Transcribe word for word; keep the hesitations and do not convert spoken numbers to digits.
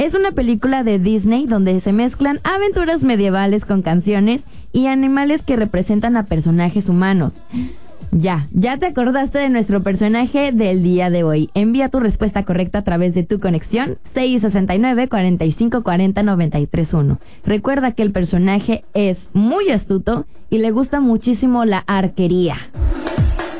Es una película de Disney donde se mezclan aventuras medievales con canciones y animales que representan a personajes humanos. Ya, ya te acordaste de nuestro personaje del día de hoy. Envía tu respuesta correcta a través de tu conexión seis sesenta y nueve, cuarenta y cinco cuarenta, noventa y tres uno. Recuerda que el personaje es muy astuto y le gusta muchísimo la arquería.